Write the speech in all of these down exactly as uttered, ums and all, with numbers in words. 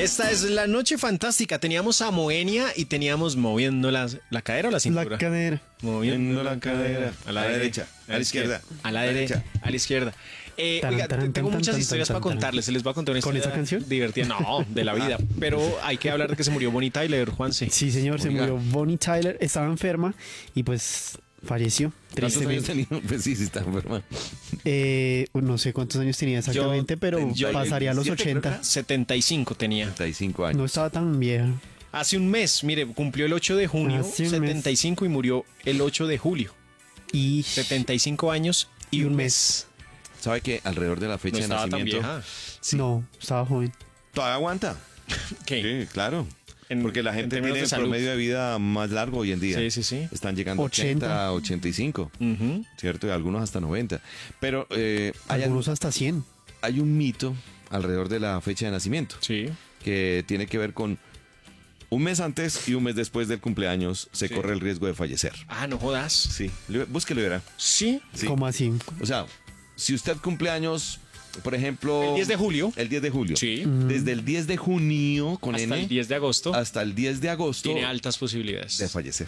Esta es la noche fantástica. Teníamos a Moenia y teníamos moviendo la, la cadera o la cintura. La cadera. Moviendo la cadera. A la derecha, a la izquierda. A la derecha, a la izquierda. Eh, Tan, oiga, tan, tengo tan, muchas tan, historias tan, para tan, contarles. Se les va a contar una ¿Con historia esa canción? divertida. No, de la vida. Pero hay que hablar de que se murió Bonnie Tyler, Juanse. Sí, señor, se Oiga. murió Bonnie Tyler. Estaba enferma y pues falleció. ¿Cuántos años Tristemente. tenía? Pues sí, sí está enferma. Eh, no sé cuántos años tenía exactamente, pero yo- pasaría a los veintisiete, creo que ochenta. setenta y cinco tenía. treinta y cinco años. No estaba tan vieja. Hace un mes, mire, cumplió el ocho de junio, Hace un mes. setenta y cinco y murió el ocho de julio. Y setenta y cinco años y un mes. ¿Sabe que alrededor de la fecha No de estaba tan nacimiento? vieja. Sí. no, estaba joven. Todavía aguanta. ¿Qué? Sí, claro. En- Porque la en gente términos tiene de el salud. promedio de vida más largo hoy en día. Sí, sí, sí. Están llegando a ochenta. ochenta, ochenta y cinco, Ujú. ¿cierto? Y algunos hasta noventa. Pero eh, hay, Algunos hasta cien. hay un mito alrededor de la fecha de nacimiento Sí. que tiene que ver con un mes antes y un mes después del cumpleaños se Sí. corre el riesgo de fallecer. Ah, no jodas. Sí, le- búsquelo y verá. Sí. Sí. ¿Cómo así? O sea, si usted cumple años, por ejemplo... El diez de julio. El diez de julio. Sí. Desde el diez de junio con Hasta N el diez de agosto hasta el diez de agosto tiene altas posibilidades. de fallecer.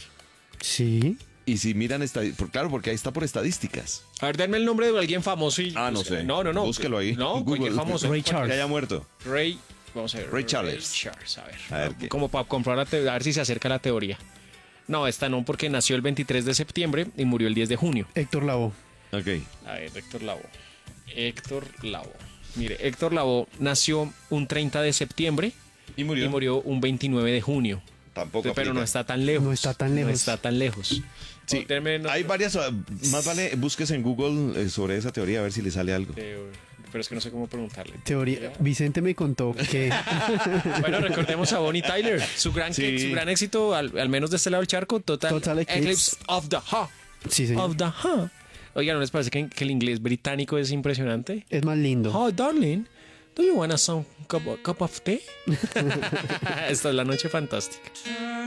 Sí. Y si miran, estadi- por, claro, porque ahí está por estadísticas. A ver, denme el nombre de alguien famoso y... Ah, no sé. No, no, no. Búsquelo ahí. No, Google. cualquier famoso. Ray Charles. Que haya muerto. Ray... Vamos a ver. Ray Charles. Ray Charles, a ver. A ver qué. Como para comprobar la te- a ver si se acerca la teoría. No, esta no, porque nació el veintitrés de septiembre y murió el diez de junio. Héctor Lavoe. Ok. A ver, Héctor Lavoe. Héctor Lavoe. Mire, Héctor Lavoe nació un treinta de septiembre Y murió. y murió un veintinueve de junio. Tampoco Pero no aplica. está tan lejos. No está tan No lejos. está tan lejos. Sí, Oh, denme no- hay varias. uh, Más vale búsquese en Google eh, sobre esa teoría a ver si le sale algo. Eh, Pero es que no sé cómo preguntarle. Teoría. Vicente me contó que Bueno, recordemos a Bonnie Tyler. Su gran, Sí. su gran éxito, al, al menos de este lado del charco, Total, Total Eclipse. of the Heart. sí, señor. Of the Heart. Oigan, ¿no les parece que, que el inglés británico es impresionante? Es más lindo. Oh, darling, do you want some cup, cup of tea? Esta es la noche fantástica.